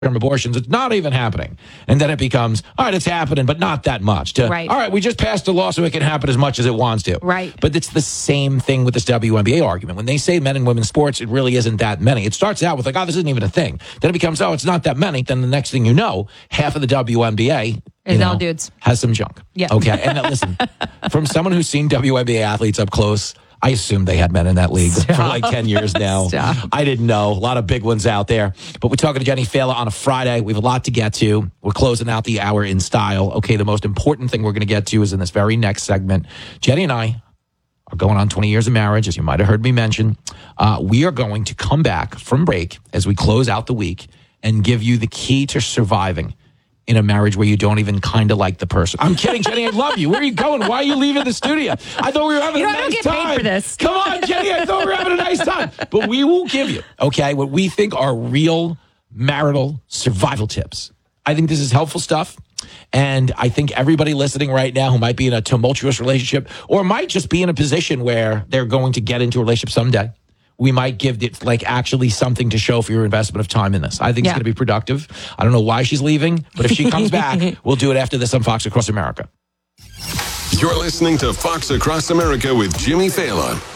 abortions. It's not even happening. And then it becomes, all right, it's happening, but not that much. Right. All right, we just passed a law so it can happen as much as it wants to. Right. But it's the same thing with this WNBA argument. When they say men and women's sports, it really isn't that many. It starts out with like, oh, this isn't even a thing. Then it becomes, oh, it's not that many. Then the next thing you know, half of the WNBA all dudes. has some junk. Yeah. Okay. And now listen, from someone who's seen WNBA athletes up close, I assume they had men in that league for like 10 years now. Stop. I didn't know. A lot of big ones out there. But we're talking to Jenny Fela on a Friday. We have a lot to get to. We're closing out the hour in style. Okay, the most important thing we're going to get to is in this very next segment. Jenny and I are going on 20 years of marriage, as you might have heard me mention. We are going to come back from break as we close out the week and give you the key to surviving in a marriage where you don't even kind of like the person. I'm kidding, Jenny. I love you. Where are you going? Why are you leaving the studio? I thought we were having a nice time. I don't get paid for this. Come on, Jenny. I thought we were having a nice time. But we will give you, okay, what we think are real marital survival tips. I think this is helpful stuff. And I think everybody listening right now who might be in a tumultuous relationship or might just be in a position where they're going to get into a relationship someday, we might give it like actually something to show for your investment of time in this. I think it's going to be productive. I don't know why she's leaving, but if she comes back, we'll do it after this on Fox Across America. You're listening to Fox Across America with Jimmy Fallon.